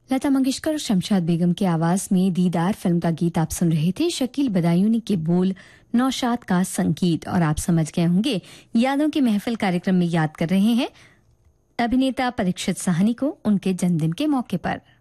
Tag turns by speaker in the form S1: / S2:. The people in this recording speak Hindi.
S1: लता मंगेशकर और शमशाद बेगम की आवाज में दीदार फिल्म का गीत आप सुन रहे थे। शकील बदायूनी के बोल, नौशाद का संगीत। और आप समझ गए होंगे यादों की महफिल कार्यक्रम में याद कर रहे हैं अभिनेता परीक्षित साहनी को उनके जन्मदिन के मौके पर।